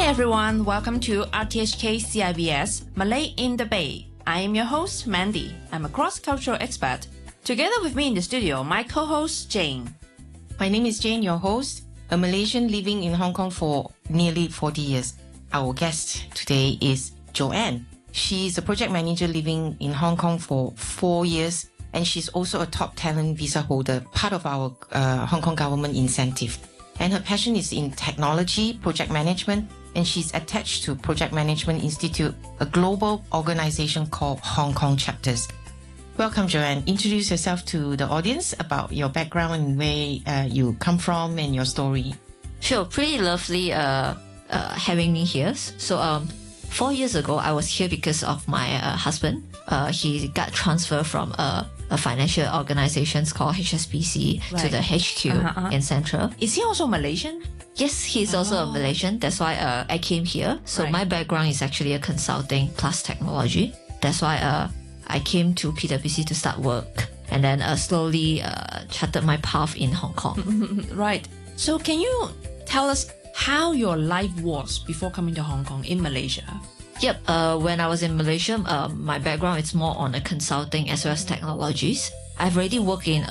everyone, welcome to RTHK CIBS Malay in the Bay. I am your host, Mandy. I'm a cross-cultural expert. Together with me in the studio, my co-host, Jane. My name is Jane, your host, a Malaysian living in Hong Kong for nearly 40 years. Our guest today is Joanne. She's a project manager living in Hong Kong for 4 years, and she's also a top talent visa holder, part of our Hong Kong government incentive. And her passion is in technology, project management, and she's attached to Project Management Institute, a global organization called Hong Kong Chapters. Welcome, Joanne. Introduce yourself to the audience about your background and where you come from and your story. Sure, pretty lovely having me here. So 4 years ago, I was here because of my husband. He got transferred from a financial organization called HSBC to the HQ in Central. Is he also Malaysian? Yes, he's also a Malaysian. That's why I came here. So my background is actually a consulting plus technology. That's why I came to PwC to start work, and then slowly charted my path in Hong Kong. Right. So can you tell us how your life was before coming to Hong Kong in Malaysia? Yep. When I was in Malaysia, my background is more on the consulting as well as technologies. I've already worked in